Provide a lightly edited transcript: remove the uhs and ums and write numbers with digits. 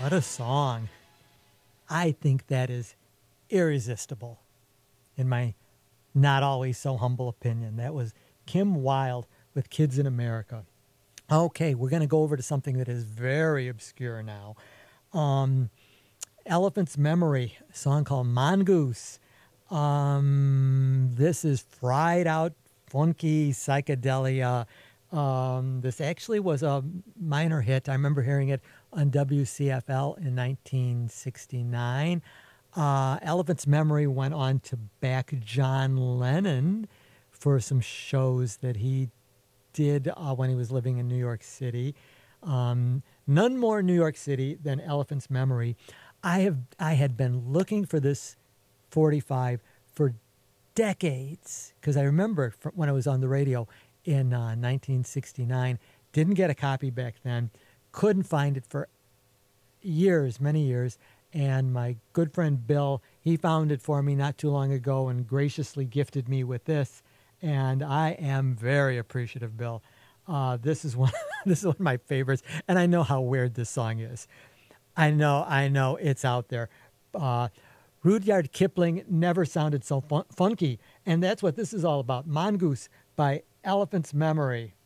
What a song. I think that is irresistible, in my not always so humble opinion. That was Kim Wilde with Kids in America. Okay, we're going to go over to something that is very obscure now. Elephant's Memory, a song called Mongoose. This is fried out, funky psychedelia. This actually was a minor hit. I remember hearing it on WCFL in 1969. Elephant's Memory went on to back John Lennon for some shows that he did when he was living in New York City. None more New York City than Elephant's Memory. I had been looking for this 45 for decades because I remember when I was on the radio in 1969. Didn't get a copy back then. Couldn't find it for years, many years. And my good friend Bill, he found it for me not too long ago and graciously gifted me with this. And I am very appreciative, Bill. This is one of my favorites. And I know how weird this song is. I know, it's out there. Rudyard Kipling never sounded so funky. And that's what this is all about. Mongoose by Elephant's Memory.